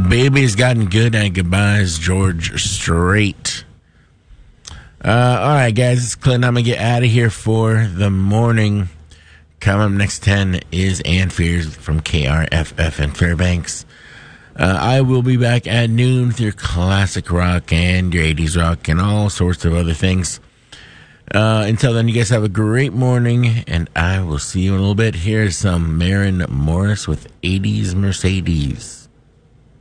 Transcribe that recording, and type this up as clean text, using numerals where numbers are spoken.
Baby's Gotten Good and Goodbyes, George Strait. All right, guys, it's Clinton. I'm going to get out of here for the morning. Coming up next 10 is Ann Fears from KRFF in Fairbanks. I will be back at noon with your classic rock and your 80s rock and all sorts of other things. Until then, you guys have a great morning, and I will see you in a little bit. Here's some Maren Morris with 80s Mercedes.